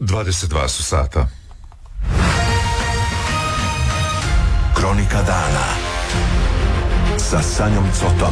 22 su sata. Kronika dana sa Sanjom Cotom.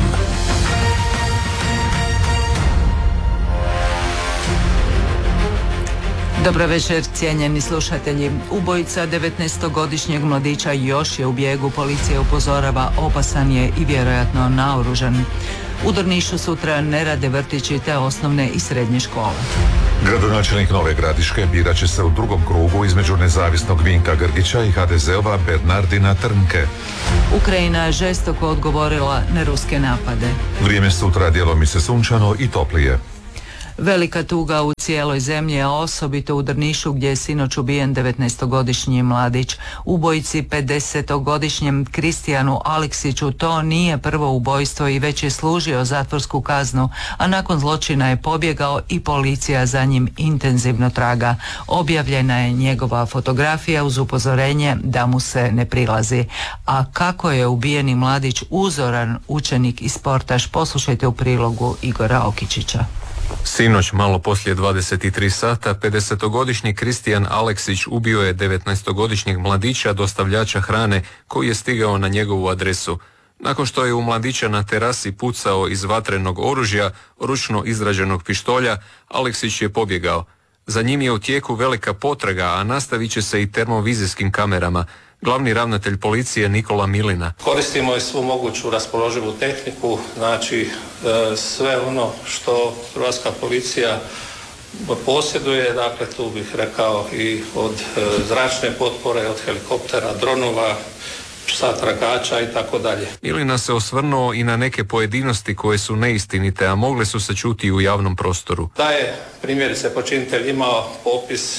Dobro večer, cijenjeni slušatelji. Ubojica 19-godišnjeg mladića još je u bijegu. Policija upozorava, opasan je i vjerojatno naoružan. U Drnišu sutra ne rade vrtići te osnovne i srednje škole. Gradonačelnik Nove Gradiške birat će se u drugom krugu između nezavisnog Vinka Grgića i HDZ-ova Bernardina Trnke. Ukrajina je žestoko odgovorila na ruske napade. Vrijeme sutra djelomice sunčano i toplije. Velika tuga u cijeloj zemlji, a osobito u Drnišu gdje je sinoć ubijen 19-godišnji mladić. Ubojici 50-godišnjem Kristijanu Aleksiću to nije prvo ubojstvo i već je služio zatvorsku kaznu, a nakon zločina je pobjegao i policija za njim intenzivno traga. Objavljena je njegova fotografija uz upozorenje da mu se ne prilazi. A kako je ubijeni mladić uzoran učenik i sportaš, poslušajte u prilogu Igora Okičića. Sinoć, malo poslije 23 sata, 50-godišnji Kristijan Aleksić ubio je 19-godišnjeg mladića dostavljača hrane koji je stigao na njegovu adresu. Nakon što je u mladića na terasi pucao iz vatrenog oružja, ručno izrađenog pištolja, Aleksić je pobjegao. Za njim je u tijeku velika potraga, a nastavit će se i termovizijskim kamerama. Glavni ravnatelj policije Nikola Milina. Koristimo i svu moguću raspoloživu tehniku, znači sve ono što hrvatska policija posjeduje, dakle tu bih rekao i od zračne potpore, od helikoptera, dronova, psa tragača i tako dalje. Milina se osvrnuo i na neke pojedinosti koje su neistinite, a mogle su se čuti u javnom prostoru. Da je primjerice počinitelj imao popis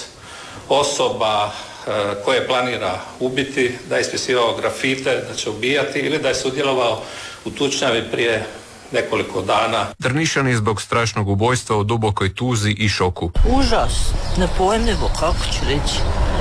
osoba koje planira ubiti, da je ispisivao grafite, da će ubijati ili da je sudjelovao u tučnjavi prije nekoliko dana. Drnišani zbog strašnog ubojstva u dubokoj tuzi i šoku. Užas, nepojmljivo, kako ću reći.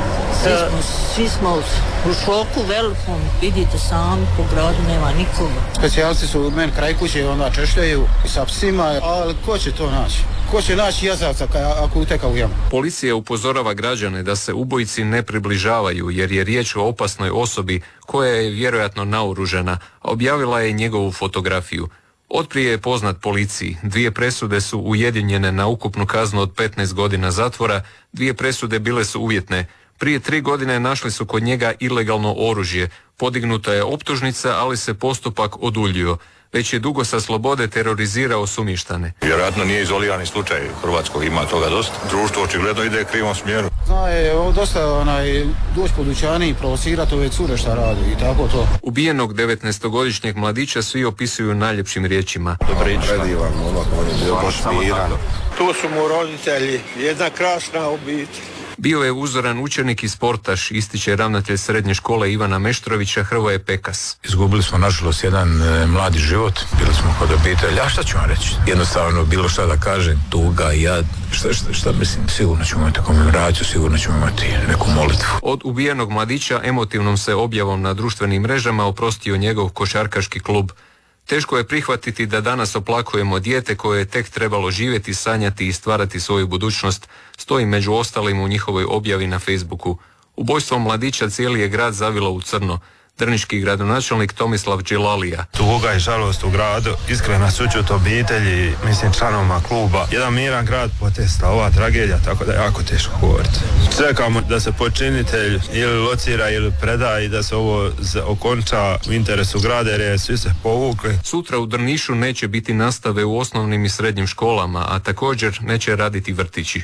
Svi smo u šoku velikom, vidite sami po gradu nema nikoga. Specijalci su meni kraj kuće onda češljaju sa psima, ali ko će to naći? Ko će naći jazavca ako uteka u jamu? Policija upozorava građane da se ubojici ne približavaju jer je riječ o opasnoj osobi koja je vjerojatno naoružana, a objavila je njegovu fotografiju. Otprije je poznat policiji. 2 presude su ujedinjene na ukupnu kaznu od 15 godina zatvora, 2 presude bile su uvjetne. Prije 3 godine našli su kod njega ilegalno oružje. Podignuta je optužnica, ali se postupak oduljio. Već je dugo sa slobode terorizirao sumještane. Vjerojatno nije izolirani slučaj Hrvatskog, ima toga dosta. Društvo očigledno ide u krivom smjeru. Zna je dosta doći po dućani i provocirati ove cure šta radi i tako to. Ubijenog 19-godišnjeg mladića svi opisuju najljepšim riječima. Predivan momak, on je bio baš miran. Tu su mu roditelji, jedna krasna obitelj. Bio je uzoran učenik i sportaš, ističe ravnatelj srednje škole Ivana Meštrovića Hrvoje Pekas. Izgubili smo nažalost jedan mladi život, bili smo kod obitelji, a šta ću vam reći? Jednostavno bilo šta da kažem, tuga, jad, šta mislim, sigurno ćemo imati komemoraciju, sigurno ćemo imati neku molitvu. Od ubijenog mladića emotivnom se objavom na društvenim mrežama oprostio njegov košarkaški klub. Teško je prihvatiti da danas oplakujemo dijete koje je tek trebalo živjeti, sanjati i stvarati svoju budućnost, stoji među ostalim u njihovoj objavi na Facebooku. Ubojstvom mladića cijeli je grad zavilo u crno. Drniški gradonačelnik Tomislav Đelalija. Tuga i žalost u gradu, iskrena sućut obitelji, mislim članoma kluba. Jedan miran grad potesta ova tragedija, tako da je jako teško govoriti. Čekamo da se počinitelj ili locira ili preda i da se ovo okonča u interesu grada jer je svi se povukli. Sutra u Drnišu neće biti nastave u osnovnim i srednjim školama, a također neće raditi vrtići.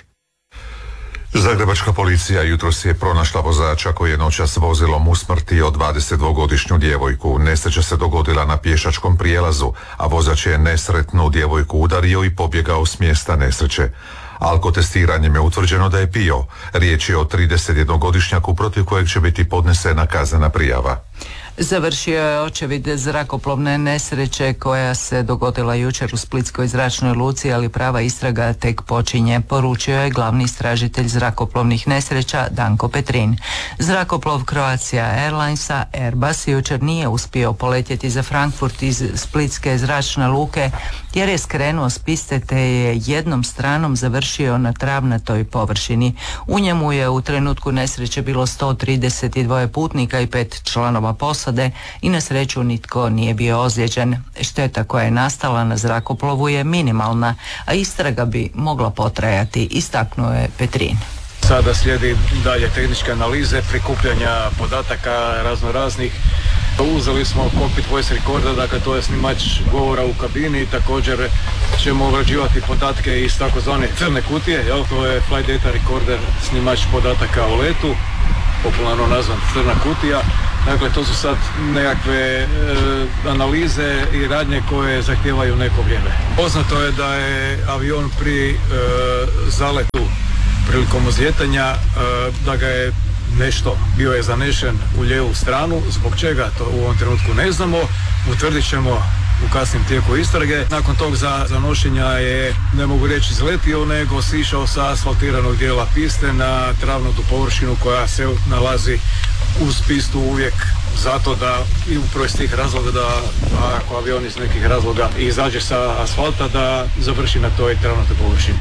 Zagrebačka policija jutros je pronašla vozača koji je noćas vozilom usmrtio 22-godišnju djevojku. Nesreća se dogodila na pješačkom prijelazu, a vozač je nesretnu djevojku udario i pobjegao s mjesta nesreće. Alkotestiranjem je utvrđeno da je pio. Riječ je o 31-godišnjaku protiv kojeg će biti podnesena kaznena prijava. Završio je očevid zrakoplovne nesreće koja se dogodila jučer u Splitskoj zračnoj luci, ali prava istraga tek počinje, poručio je glavni istražitelj zrakoplovnih nesreća Danko Petrin. Zrakoplov Croatia Airlinesa Airbus jučer nije uspio poletjeti za Frankfurt iz Splitske zračne luke jer je skrenuo s piste te je jednom stranom završio na travnatoj površini. U njemu je u trenutku nesreće bilo 132 putnika i 5 članova posade i na sreću nitko nije bio ozlijeđen. Šteta koja je nastala na zrakoplovu je minimalna, a istraga bi mogla potrajati, istaknuo je Petrin. Sada slijedi dalje tehničke analize, prikupljanja podataka raznoraznih. Uzeli smo cockpit voice recorder, dakle to je snimač govora u kabini, također ćemo obrađivati podatke iz takozvane crne kutije, to je flight data recorder, snimač podataka o letu, popularno nazvan crna kutija. Dakle, to su sad nekakve analize i radnje koje zahtijevaju neko vrijeme. Poznato je da je avion pri zaletu prilikom uzlijetanja, da ga je bio je zanešen u lijevu stranu, zbog čega to u ovom trenutku ne znamo, utvrdit ćemo u kasnim tijeku istrage. Nakon tog zanošenja je, ne mogu reći izletio, nego sišao sa asfaltiranog dijela piste na travnatu površinu koja se nalazi uz pistu uvijek zato da i upravo iz tih razloga da ako avion iz nekih razloga izađe sa asfalta da završi na toj travnatoj površini.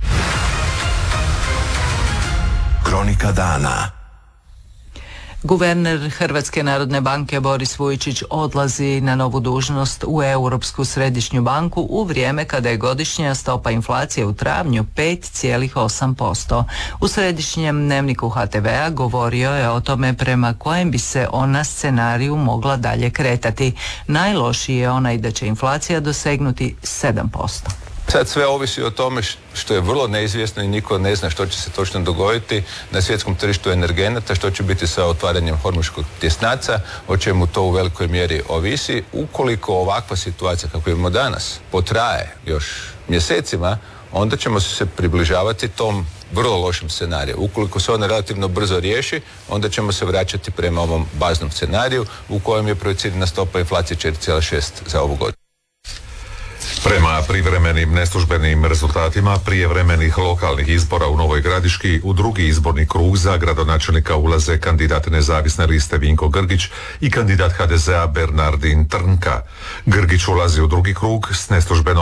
Kronika dana. Guverner Hrvatske narodne banke Boris Vujčić odlazi na novu dužnost u Europsku središnju banku u vrijeme kada je godišnja stopa inflacije u travnju 5,8%. U središnjem dnevniku HTV-a govorio je o tome prema kojem bi se ona scenariju mogla dalje kretati. Najlošiji je onaj da će inflacija dosegnuti 7%. Sad sve ovisi o tome što je vrlo neizvjesno i niko ne zna što će se točno dogoditi na svjetskom tržištu energenata, što će biti sa otvaranjem Hormuškog tjesnaca, o čemu to u velikoj mjeri ovisi. Ukoliko ovakva situacija kako imamo danas potraje još mjesecima, onda ćemo se približavati tom vrlo lošem scenariju. Ukoliko se ona relativno brzo riješi, onda ćemo se vraćati prema ovom baznom scenariju u kojem je projicirana stopa inflacije 4,6 za ovu godinu. Prema privremenim neslužbenim rezultatima prijevremenih lokalnih izbora u Novoj Gradiški u drugi izborni krug za gradonačelnika ulaze kandidat nezavisne liste Vinko Grgić i kandidat HDZ-a Bernardin Trnka. Grgić ulazi u drugi krug s neslužbeno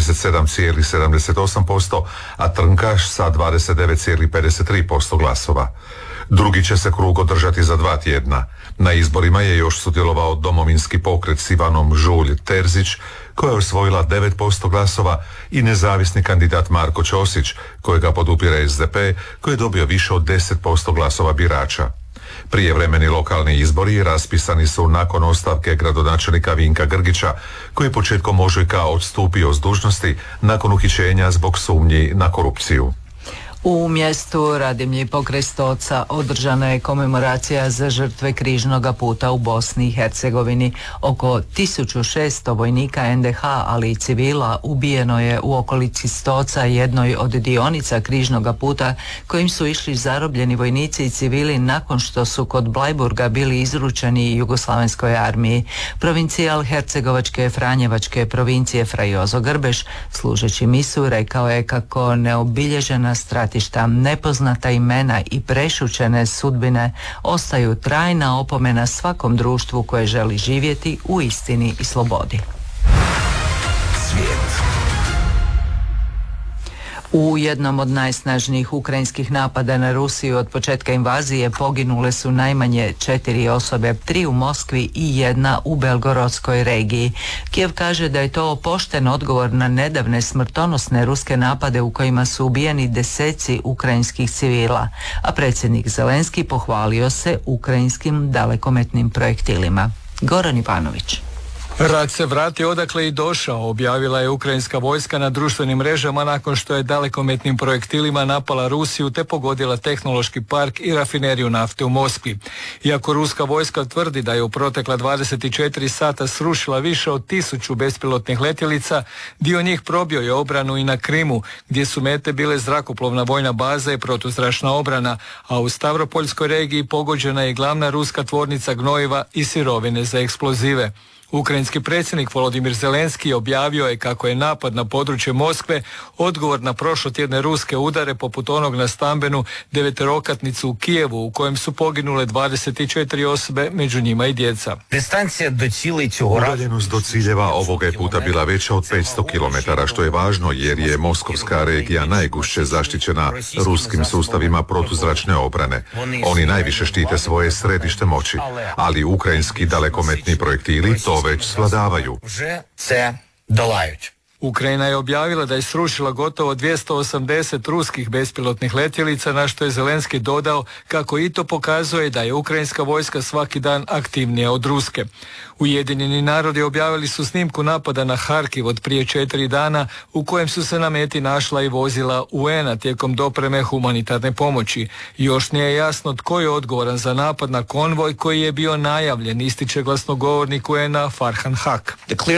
47,78%, a Trnka sa 29,53% glasova. Drugi će se krug održati za 2 tjedna. Na izborima je još sudjelovao Domovinski pokret s Ivanom Žulj Terzić, koja je osvojila 9% glasova, i nezavisni kandidat Marko Ćosić, kojega podupire SDP, koji je dobio više od 10% glasova birača. Prijevremeni lokalni izbori raspisani su nakon ostavke gradonačelnika Vinka Grgića, koji je početkom ožujka odstupio s dužnosti nakon uhićenja zbog sumnji na korupciju. U mjestu Radimlji pokraj Stoca održana je komemoracija za žrtve križnoga puta u Bosni i Hercegovini. Oko 1600 vojnika NDH, ali i civila, ubijeno je u okolici Stoca, jednoj od dionica križnoga puta kojim su išli zarobljeni vojnici i civili nakon što su kod Blajburga bili izručeni Jugoslavenskoj armiji. Provincijal Hercegovačke Franjevačke provincije Fra Jozo Grbeš, služeći misu, rekao je kako neobilježena stratišta, nepoznata imena i prešućene sudbine ostaju trajna opomena svakom društvu koje želi živjeti u istini i slobodi. Svijet. U jednom od najsnažnijih ukrajinskih napada na Rusiju od početka invazije poginule su najmanje 4 osobe, 3 u Moskvi i 1 u Belgorodskoj regiji. Kijev kaže da je to pošten odgovor na nedavne smrtonosne ruske napade u kojima su ubijeni deseci ukrajinskih civila, a predsjednik Zelenski pohvalio se ukrajinskim dalekometnim projektilima. Goran Ivanović. Rat se vratio odakle i došao, objavila je ukrajinska vojska na društvenim mrežama nakon što je dalekometnim projektilima napala Rusiju te pogodila tehnološki park i rafineriju nafte u Moskvi. Iako ruska vojska tvrdi da je u protekla 24 sata srušila više od 1000 bespilotnih letjelica, dio njih probio je obranu i na Krimu, gdje su mete bile zrakoplovna vojna baza i protuzračna obrana, a u Stavropoljskoj regiji pogođena je glavna ruska tvornica gnojiva i sirovine za eksplozive. Ukrajinski predsjednik Volodimir Zelenski objavio je kako je napad na područje Moskve odgovor na prošlotjedne ruske udare poput onog na stambenu deveterokatnicu u Kijevu u kojem su poginule 24 osobe, među njima i djeca. Udaljenost do ciljeva ovoga je puta bila veća od 500 km, što je važno jer je moskovska regija najgušće zaštićena ruskim sustavima protuzračne obrane. Oni najviše štite svoje središte moći, ali ukrajinski dalekometni projektili to već svladavaju. Ukrajina je objavila da je srušila gotovo 280 ruskih bespilotnih letjelica, na što je Zelenski dodao kako i to pokazuje da je ukrajinska vojska svaki dan aktivnija od ruske. Ujedinjeni narodi objavili su snimku napada na Harkiv od prije 4 dana u kojem su se na meti našla i vozila UN-a tijekom dopreme humanitarne pomoći. Još nije jasno tko je odgovoran za napad na konvoj koji je bio najavljen, ističe glasnogovornik UN-a Farhan Haq.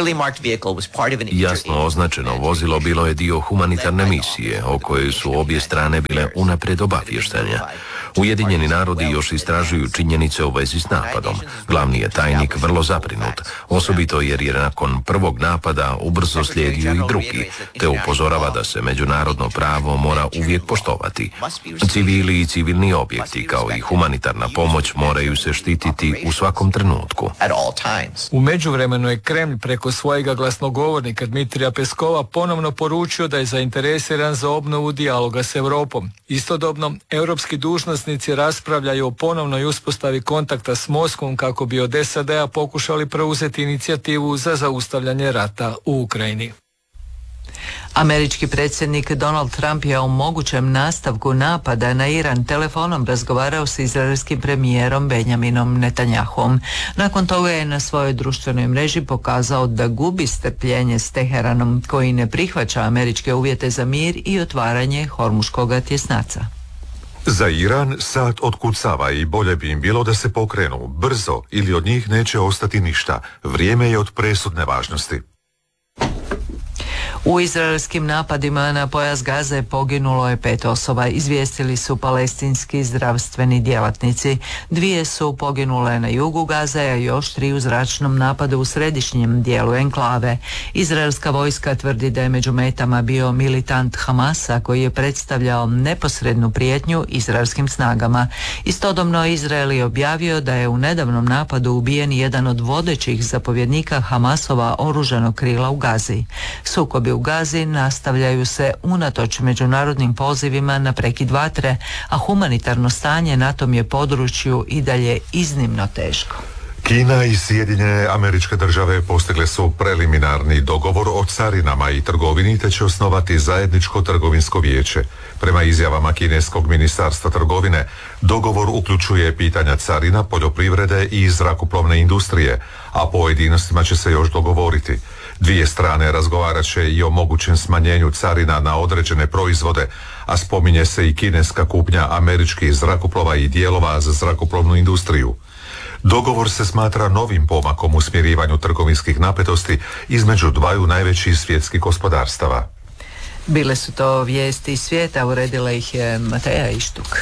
Jasno označeno vozilo bilo je dio humanitarne misije o kojoj su obje strane bile unaprijed obavještene. Ujedinjeni narodi još istražuju činjenice u vezi s napadom. Glavni je tajnik vrlo zabrinut, osobito jer je nakon prvog napada ubrzo slijedio i drugi, te upozorava da se međunarodno pravo mora uvijek poštovati. Civili i civilni objekti kao i humanitarna pomoć moraju se štititi u svakom trenutku. U međuvremenu je Kremlj preko svojega glasnogovornika Dmitrija Peskova ponovno poručio da je zainteresiran za obnovu dijaloga s Europom. Istodobno, europski dužnosnici raspravljaju o ponovnoj uspostavi kontakta s Moskvom kako bi od SAD-a pokušali preuzeti inicijativu za zaustavljanje rata u Ukrajini. Američki predsjednik Donald Trump je o mogućem nastavku napada na Iran telefonom razgovarao s izraelskim premijerom Benjaminom Netanyahom. Nakon toga je na svojoj društvenoj mreži pokazao da gubi strpljenje s Teheranom koji ne prihvaća američke uvjete za mir i otvaranje Hormuškoga tjesnaca. Za Iran sat otkucava i bolje bi im bilo da se pokrenu brzo ili od njih neće ostati ništa. Vrijeme je od presudne važnosti. U izraelskim napadima na pojas Gaze poginulo je 5 osoba, izvijestili su palestinski zdravstveni djelatnici. 2 su poginule na jugu Gaze, a još 3 u zračnom napadu u središnjem dijelu enklave. Izraelska vojska tvrdi da je među metama bio militant Hamasa koji je predstavljao neposrednu prijetnju izraelskim snagama. Istodobno Izrael je objavio da je u nedavnom napadu ubijen jedan od vodećih zapovjednika Hamasova oružanog krila u Gazi. Sukobi u Gazi nastavljaju se unatoč međunarodnim pozivima na prekid vatre, a humanitarno stanje na tom je području i dalje iznimno teško. Kina i Sjedinjene Američke Države postigle su preliminarni dogovor o carinama i trgovini te će osnovati zajedničko trgovinsko vijeće. Prema izjavama kineskog ministarstva trgovine, dogovor uključuje pitanja carina, poljoprivrede i zrakoplovne industrije, a pojedinostima će se još dogovoriti. Dvije strane razgovarat će i o mogućem smanjenju carina na određene proizvode, a spominje se i kineska kupnja američkih zrakoplova i dijelova za zrakoplovnu industriju. Dogovor se smatra novim pomakom u smirivanju trgovinskih napetosti između dvaju najvećih svjetskih gospodarstava. Bile su to vijesti iz svijeta, uredila ih je Mateja Ištuk.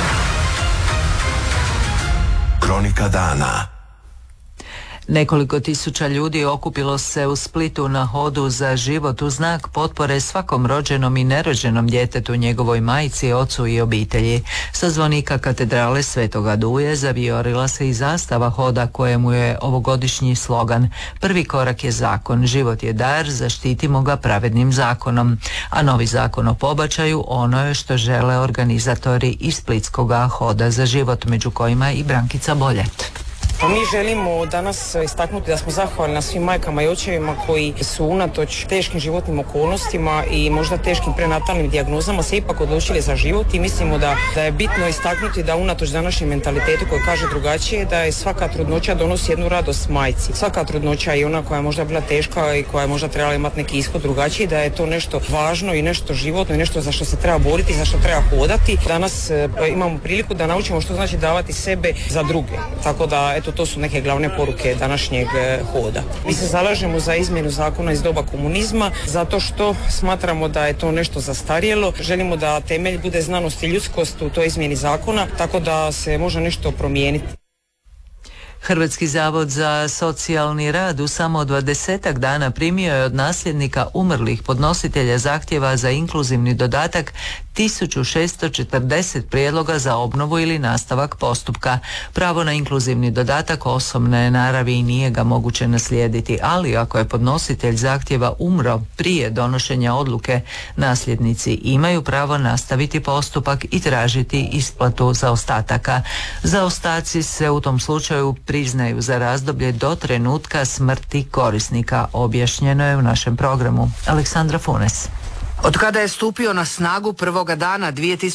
Kronika dana. Nekoliko tisuća ljudi okupilo se u Splitu na hodu za život u znak potpore svakom rođenom i nerođenom djetetu, njegovoj majci, ocu i obitelji. Sa zvonika katedrale Svetoga Duje zavijorila se i zastava hoda kojemu je ovogodišnji slogan: prvi korak je zakon, život je dar, zaštitimo ga pravednim zakonom. A novi zakon o pobačaju ono je što žele organizatori iz Splitskoga hoda za život, među kojima i Brankica Boljet. Mi želimo danas istaknuti da smo zahvalni na svim majkama i očevima koji su unatoč teškim životnim okolnostima i možda teškim prenatalnim dijagnozama se ipak odlučili za život i mislimo da je bitno istaknuti da unatoč današnjem mentalitetu koji kaže drugačije, da je svaka trudnoća donosi jednu radost majci. Svaka trudnoća i ona koja je možda bila teška i koja je možda trebala imati neki ishod drugačiji, da je to nešto važno i nešto životno i nešto za što se treba boriti, za što treba hodati. Danas imamo priliku da naučimo što znači davati sebe za druge. Tako da, eto, to su neke glavne poruke današnjeg hoda. Mi se zalažemo za izmjenu zakona iz doba komunizma zato što smatramo da je to nešto zastarjelo. Želimo da temelj bude znanost i ljudskost u toj izmjeni zakona, tako da se može nešto promijeniti. Hrvatski zavod za socijalni rad u samo 20 dana primio je od nasljednika umrlih podnositelja zahtjeva za inkluzivni dodatak 1640 prijedloga za obnovu ili nastavak postupka. Pravo na inkluzivni dodatak osobne je naravi i nije ga moguće naslijediti, ali ako je podnositelj zahtjeva umro prije donošenja odluke, nasljednici imaju pravo nastaviti postupak i tražiti isplatu zaostataka. Zaostaci se u tom slučaju priznaju za razdoblje do trenutka smrti korisnika, objašnjeno je u našem programu. Aleksandra Funes. Od kada je stupio na snagu prvoga dana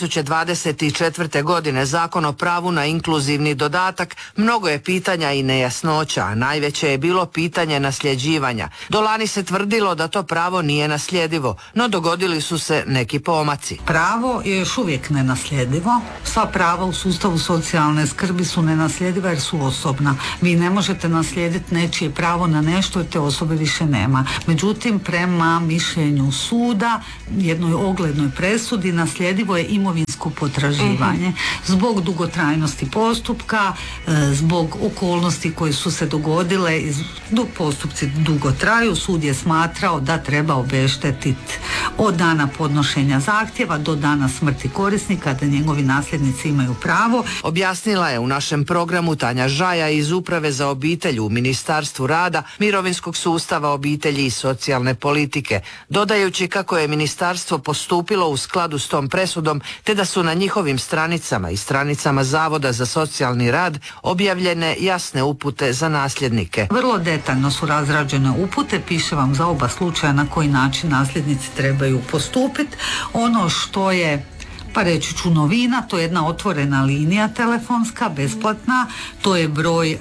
2024. godine Zakon o pravu na inkluzivni dodatak, mnogo je pitanja i nejasnoća, a najveće je bilo pitanje nasljeđivanja. Do lani se tvrdilo da to pravo nije nasljedivo, no dogodili su se neki pomaci. Pravo je još uvijek nenasljedivo. Sva prava u sustavu socijalne skrbi su nenasljediva jer su osobna. Vi ne možete naslijediti nečije pravo na nešto jer te osobe više nema. Međutim, prema mišljenju suda, jednoj oglednoj presudi, nasljedivo je imovinsko potraživanje. Zbog dugotrajnosti postupka, zbog okolnosti koje su se dogodile, dok postupci dugo traju, sud je smatrao da treba obeštetiti od dana podnošenja zahtjeva do dana smrti korisnika, da njegovi nasljednici imaju pravo. Objasnila je u našem programu Tanja Žaja iz Uprave za obitelj u Ministarstvu rada, mirovinskog sustava, obitelji i socijalne politike, dodajući kako je ministarstvo postupilo u skladu s tom presudom, te da su na njihovim stranicama i stranicama Zavoda za socijalni rad objavljene jasne upute za nasljednike. Vrlo detaljno su razrađene upute, piše vam za oba slučaja na koji način nasljednici trebaju postupiti. Ono što je, pa reći ću, novina, to je jedna otvorena linija telefonska, besplatna, to je broj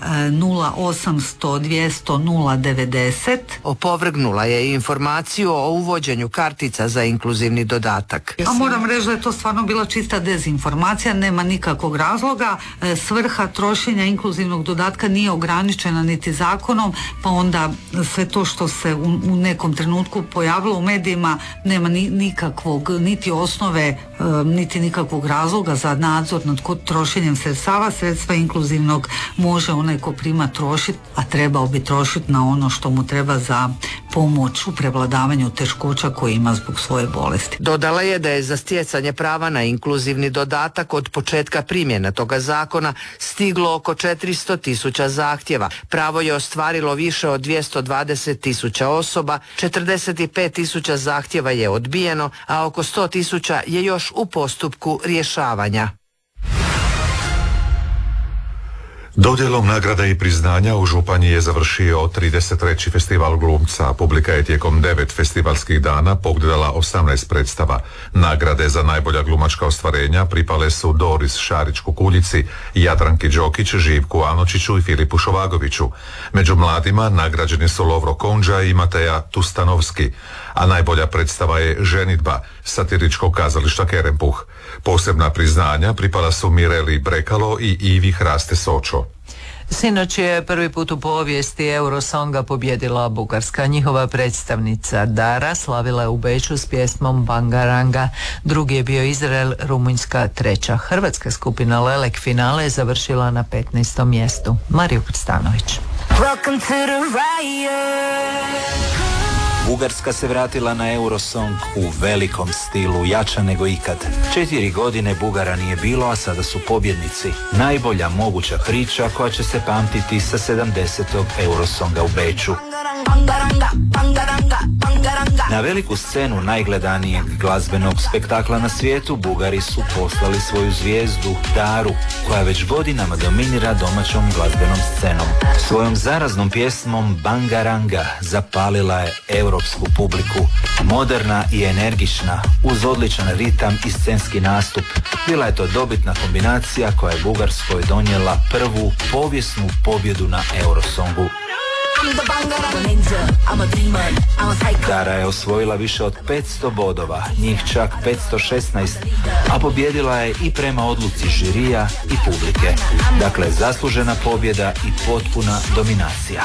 0800 200 090. Opovrgnula je i informaciju o uvođenju kartica za inkluzivni dodatak. A moram reći da je to stvarno bila čista dezinformacija, nema nikakvog razloga. Svrha trošenja inkluzivnog dodatka nije ograničena niti zakonom, pa onda sve to što se u nekom trenutku pojavilo u medijima nema nikakvog, niti osnove, niti nikakvog razloga za nadzor nad trošenjem sredstava. Sredstva inkluzivnog može onaj ko prima trošiti, a trebao bi trošiti na ono što mu treba za pomoć u prevladavanju teškoća koje ima zbog svoje bolesti. Dodala je da je za stjecanje prava na inkluzivni dodatak od početka primjene toga zakona stiglo oko 400.000 zahtjeva. Pravo je ostvarilo više od 220.000 osoba, 45.000 zahtjeva je odbijeno, a oko 100.000 je još u postupku rješavanja. Dodjelom nagrada i priznanja u Županji je završio 33. festival glumca. Publika je tijekom 9 festivalskih dana pogledala 18 predstava. Nagrade za najbolja glumačka ostvarenja pripale su Doris Šarić-Kukuljici, Jadranki Đokić, Živku Anočiću i Filipu Šovagoviću. Među mladima nagrađeni su Lovro Konđa i Mateja Tustanovski, a najbolja predstava je Ženidba satiričkog kazališta Kerempuh. Posebna priznanja pripala su Mireli Brekalo i Ivi Hraste Sočo. Sinoć je prvi put u povijesti Eurosonga pobjedila Bugarska. Njihova predstavnica Dara slavila je u Beču s pjesmom Bangaranga. Drugi je bio Izrael, Rumunjska treća. Hrvatska skupina Lelek finale je završila na 15. mjestu. Mariju Krstanović. Bugarska se vratila na Eurosong u velikom stilu, jača nego ikad. 4 godine Bugara nije bilo, a sada su pobjednici. Najbolja moguća priča koja će se pamtiti sa 70. Eurosonga u Beču. Na veliku scenu najgledanijeg glazbenog spektakla na svijetu Bugari su poslali svoju zvijezdu Daru, koja već godinama dominira domaćom glazbenom scenom. Svojom zaraznom pjesmom Bangaranga zapalila je europsku publiku. Moderna i energična, uz odličan ritam i scenski nastup. Bila je to dobitna kombinacija koja je Bugarskoj donijela prvu povijesnu pobjedu na Eurosongu. Dara je osvojila više od 500 bodova, njih čak 516, a pobjedila je i prema odluci žirija i publike. Dakle, zaslužena pobjeda i potpuna dominacija.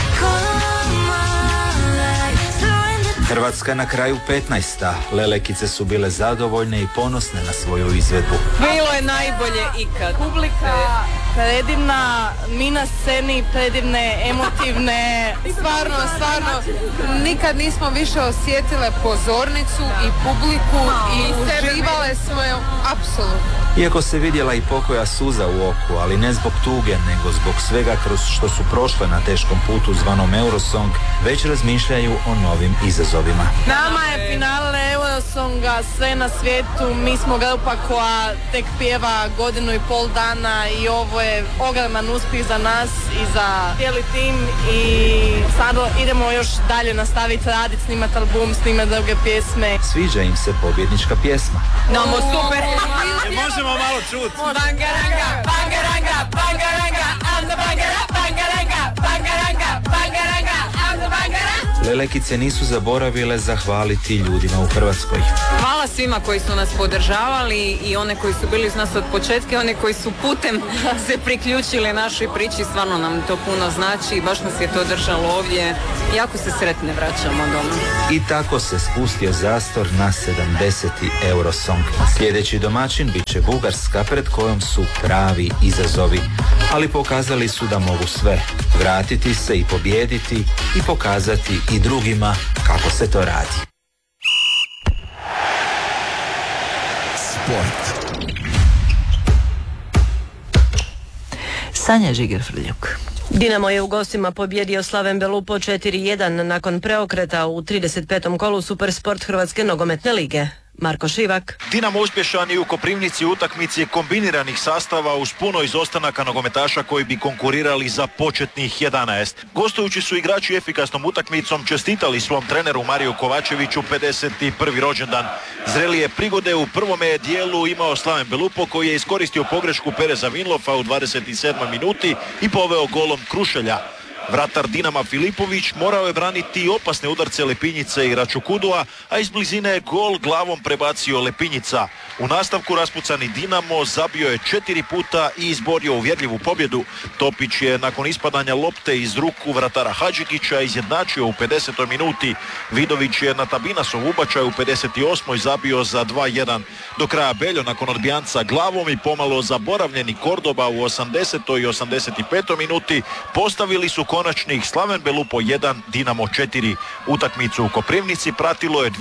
Hrvatska na kraju 15. Lelekice su bile zadovoljne i ponosne na svoju izvedbu. Bilo je najbolje ikad. Publika predivna, mi na sceni predivne, emotivne. Stvarno, nikad nismo više osjetile pozornicu i publiku i uživale smo je apsolutno. Iako se vidjela i pokoja suza u oku, ali ne zbog tuge, nego zbog svega kroz što su prošle na teškom putu zvanom Eurosong, već razmišljaju o novim izazovima. Nama je finale Eurosonga sve na svijetu, mi smo grupa koja tek pjeva godinu i pol dana i ovo je ogroman uspjeh za nas i za cijeli tim i sada idemo još dalje nastaviti raditi, snimati album, snimati druge pjesme. Sviđa im se pobjednička pjesma. Namo super! Možemo malo čuti. Bangaranga, bangaranga, bangaranga, I'm the bangara, bangaranga, bangaranga, bangaranga, I'm the bangara. Lelekice nisu zaboravile zahvaliti ljudima u Hrvatskoj. Hvala svima koji su nas podržavali i one koji su bili uz nas od početka, one koji su putem se priključili našoj priči, stvarno nam to puno znači i baš nas je to držalo ovdje. Jako se sretne vraćamo doma. I tako se spustio zastor na 70. Eurosong. Sljedeći domaćin bit će Bugarska, pred kojom su pravi izazovi. Ali pokazali su da mogu sve. Vratiti se i pobijediti i pokazati i drugima kako se to radi. Sport. Sanja Žiger-Frljuk. Dinamo je u gostima pobjedio Slaven Belupo 4-1 nakon preokreta u 35. kolu Supersport Hrvatske nogometne lige. Marko Šivak. Dinamo uspješan je u Koprivnici utakmici kombiniranih sastava uz puno izostanaka nogometaša koji bi konkurirali za početnih 11. Gostujući su igrači efikasnom utakmicom čestitali svom treneru Mariju Kovačeviću 51. rođendan. Zrelije prigode u prvome dijelu imao Slaven Belupo koji je iskoristio pogrešku Pereza Vinlofa u 27. minuti i poveo golom Krušelja. Vratar Dinama Filipović morao je braniti opasne udarce Lepinjice i Račukudua, a iz blizine je gol glavom prebacio Lepinjica. U nastavku raspucani Dinamo zabio je 4 puta i izborio uvjerljivu pobjedu. Topić je nakon ispadanja lopte iz ruku vratara Hadžikića izjednačio u 50. minuti. Vidović je na Tabinasov ubačaj u 58. zabio za 2-1. Do kraja Beljo nakon odbijanca glavom i pomalo zaboravljeni Kordoba u 80. i 85. minuti postavili su konačnih Slaven Belupo 1, Dinamo 4. Utakmicu u Koprivnici pratilo je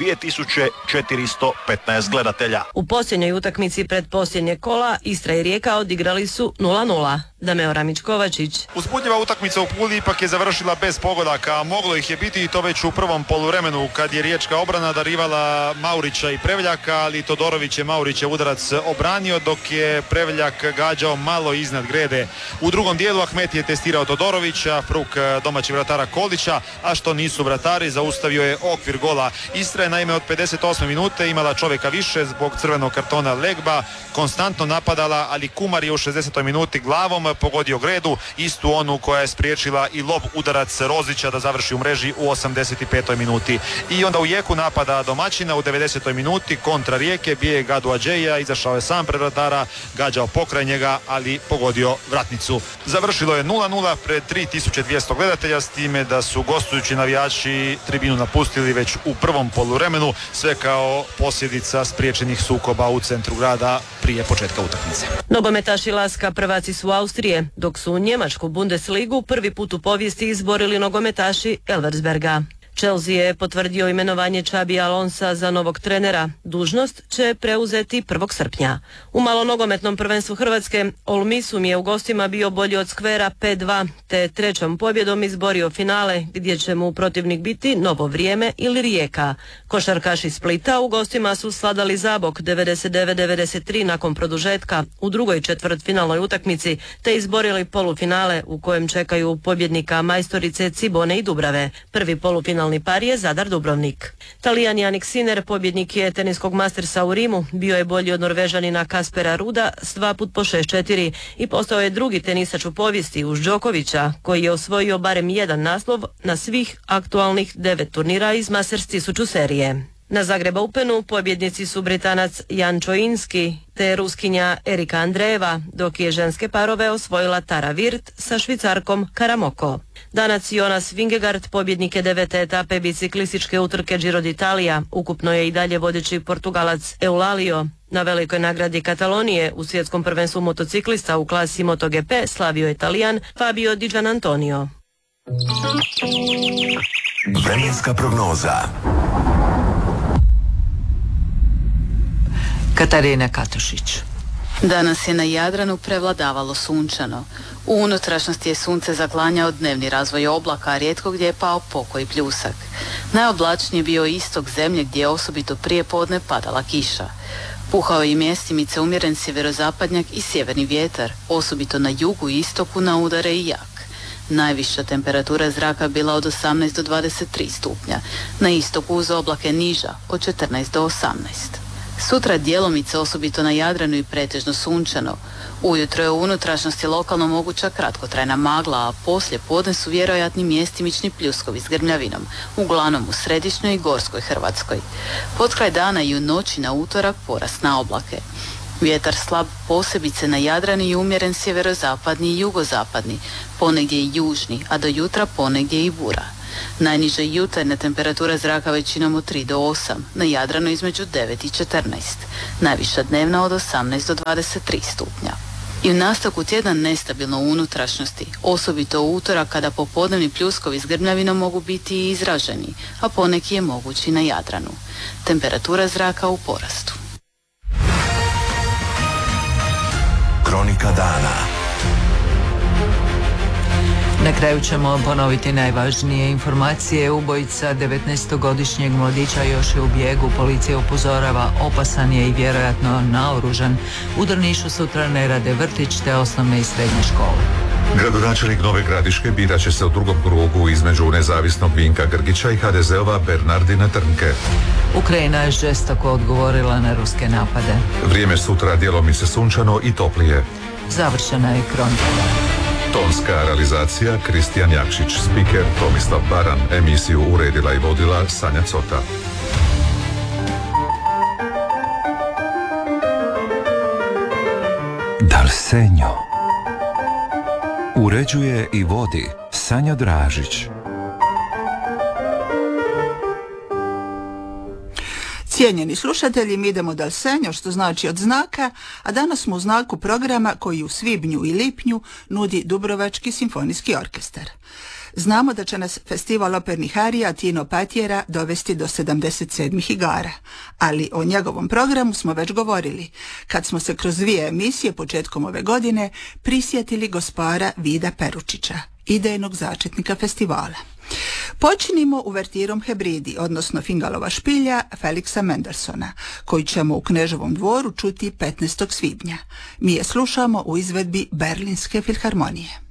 2415 gledatelja. U posljednjoj utakmici pred posljednje kola Istra i Rijeka odigrali su 0-0. Dameo Ramić-Kovačić. Uzbudljiva utakmica u Puli ipak je završila bez pogodaka. Moglo ih je biti i to već u prvom poluvremenu kad je riječka obrana darivala Maurića i Prevljaka, ali Todorović je Maurićev udarac obranio dok je Prevljak gađao malo iznad grede. U drugom dijelu Ahmet je testirao Todorovića, fruk domaćeg vratara Kolića, a što nisu vratari zaustavio je okvir gola. Istra je naime od 58 minute imala čovjeka više zbog crvenog kartona Legba, konstantno napadala, ali Kumar je u 60. minuti glavom pogodio gredu, istu onu koja je spriječila i lob udarac Rozića da završi u mreži u 85. minuti. I onda u jeku napada domaćina u 90. minuti kontra Rijeke Bijeg Gadu Adžeja izašao je sam pred vratara, gađao pokraj njega, ali pogodio vratnicu. Završilo je 0-0 pred 3200 gledatelja, s time da su gostujući navijači tribinu napustili već u prvom poluvremenu, sve kao posljedica spriječenih sukoba u centru grada prije početka utakmice. Nogometaši Laska prvaci su Austrije, dok su u njemačku Bundesligu prvi put u povijesti izborili nogometaši Elversberga. Chelsea je potvrdio imenovanje Xabi Alonsa za novog trenera. Dužnost će preuzeti 1. srpnja. U malonogometnom prvenstvu Hrvatske Ol Misum je u gostima bio bolji od Skvera 5-2, te trećom pobjedom izborio finale gdje će mu protivnik biti Novo Vrijeme ili Rijeka. Košarkaši Splita u gostima su sladali Zabok 99-93 nakon produžetka u drugoj četvrtfinalnoj utakmici, te izborili polufinale u kojem čekaju pobjednika majstorice Cibone i Dubrave. Prvi polufinalni par je Zadar Dubrovnik. Talijan Jannik Sinner, pobjednik je teniskog Mastersa u Rimu, bio je bolji od Norvežanina Kaspera Ruda s 2 put po 6-4 i postao je drugi tenisač u povijesti uz Đokovića, koji je osvojio barem jedan naslov na svih aktualnih 9 turnira iz Masters 1000 serije. Na Zagreb Openu pobjednici su Britanac Jan Čojinski te Ruskinja Erika Andreeva, dok je ženske parove osvojila Tara Virt sa Švicarkom Karamoko. Danac Jonas Vingegaard pobjednik je 9. etape biciklističke utrke Giro d'Italia, ukupno je i dalje vodeći Portugalac Eulalio. Na velikoj nagradi Katalonije u svjetskom prvenstvu motociklista u klasi MotoGP slavio je Talijan Fabio Di Gianantonio. Vremenska prognoza. Katarina Katušić. Danas je na Jadranu prevladavalo sunčano. U unutrašnjosti je sunce zaklanjao dnevni razvoj oblaka, a rijetko gdje je pao pokoj pljusak. Najoblačniji je bio istok zemlje gdje je osobito prije podne padala kiša. Puhao je i mjestimice umjeren sjeverozapadnjak i sjeverni vjetar, osobito na jugu i istoku na udare i jak. Najviša temperatura zraka bila od 18 do 23 stupnja, na istoku uz oblake niža od 14 do 18. Sutra djelomice osobito na Jadranu i pretežno sunčano. Ujutro je u unutrašnjosti lokalno moguća kratkotrajna magla, a poslije podne su vjerojatni mjestimični pljuskovi s grmljavinom, uglavnom u središnjoj i gorskoj Hrvatskoj. Pod kraj dana i u noći na utorak porast na oblake. Vjetar slab posebice na Jadranu i umjeren sjeverozapadni i jugozapadni, ponegdje i južni, a do jutra ponegdje i bura. Najniža jutarnja temperatura zraka većinom od 3 do 8, na Jadranu između 9 i 14, najviša dnevna od 18 do 23 stupnja. I u nastavku tjedna nestabilno u unutrašnjosti, osobito u utorak kada popodnevni pljuskovi s grmljavinom mogu biti i izraženi, a poneki je mogući na Jadranu. Temperatura zraka u porastu. Kronika dana. Na kraju ćemo ponoviti najvažnije informacije. Ubojica 19-godišnjeg mladića još je u bijegu. Policija upozorava, opasan je i vjerojatno naoružan. U Drnišu sutra ne rade vrtić te osnovne i srednje škole. Gradonačelnik Nove Gradiške birat će se u drugom krugu između nezavisnog Vinka Grgića i HDZ-ova Bernardina Trnke. Ukrajina je žestoko odgovorila na ruske napade. Vrijeme sutra djelomice sunčano i toplije. Završena je kronika. Tonska realizacija Kristijan Jakšić, spiker Tomislav Baran, emisiju uredila i vodila Sanja Cota. Dalsenjo. Uređuje i vodi Sanja Dražić. Cijenjeni slušatelji, mi idemo Dalsenjo, što znači od znaka, a danas smo u znaku programa koji u svibnju i lipnju nudi Dubrovački simfonijski orkestar. Znamo da će nas festival opernih arija Tino Patjera dovesti do 77. igara, ali o njegovom programu smo već govorili, kad smo se kroz 2 emisije početkom ove godine prisjetili gospara Vida Peručića, idejnog začetnika festivala. Počinimo uvertirom Hebridi, odnosno Fingalova špilja Feliksa Mendelssohna, koji ćemo u Kneževom dvoru čuti 15. svibnja. Mi je slušamo u izvedbi Berlinske filharmonije.